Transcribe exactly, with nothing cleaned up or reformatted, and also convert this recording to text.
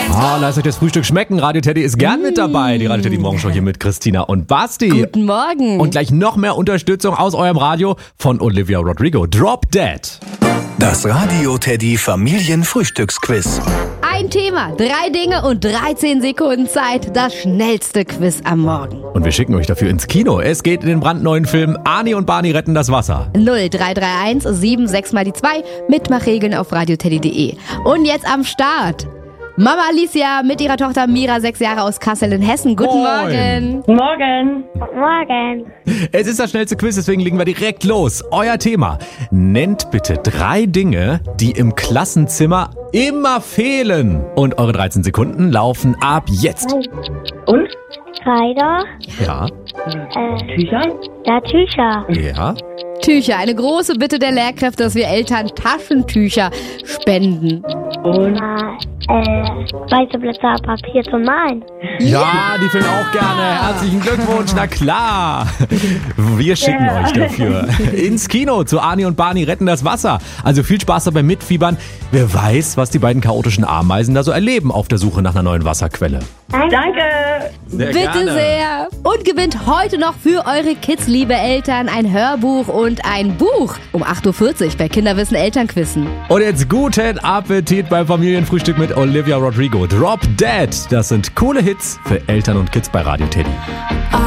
Ah, lasst euch das Frühstück schmecken. Radio Teddy ist gern mit dabei. Die Radio Teddy Morgenshow hier mit Christina und Basti. Guten Morgen. Und gleich noch mehr Unterstützung aus eurem Radio von Olivia Rodrigo. Drop Dead. Das Radio Teddy Familienfrühstücksquiz. Ein Thema, drei Dinge und dreizehn Sekunden Zeit. Das schnellste Quiz am Morgen. Und wir schicken euch dafür ins Kino. Es geht in den brandneuen Film Arnie und Barney retten das Wasser. null drei drei eins sieben sechs mal die zwei. Mitmachregeln auf radioteddy punkt de. Und jetzt am Start Mama Alicia mit ihrer Tochter Mira, sechs Jahre aus Kassel in Hessen. Guten Moin. Morgen. Morgen. Morgen. Es ist das schnellste Quiz, deswegen legen wir direkt los. Euer Thema. Nennt bitte drei Dinge, die im Klassenzimmer immer fehlen. Und eure dreizehn Sekunden laufen ab jetzt. Und? Kleider. Ja, Äh, Tücher? ja, Tücher. ja. Tücher, eine große Bitte der Lehrkräfte, dass wir Eltern Taschentücher spenden. Und? Äh, weiße Blätter Papier zum Malen. Ja, die fehlen auch gerne. Herzlichen Glückwunsch, na klar. Wir schicken Ja. euch dafür ins Kino zu Arnie und Barney retten das Wasser. Also viel Spaß dabei mitfiebern. Wer weiß, was die beiden chaotischen Ameisen da so erleben auf der Suche nach einer neuen Wasserquelle. Danke. Sehr Bitte gerne. sehr. Und gewinnt heute noch für eure Kids, liebe Eltern, ein Hörbuch und ein Buch um acht Uhr vierzig bei Kinderwissen Elternquissen. Und jetzt guten Appetit beim Familienfrühstück mit Olivia Rodrigo. Drop Dead. Das sind coole Hits für Eltern und Kids bei Radio Teddy.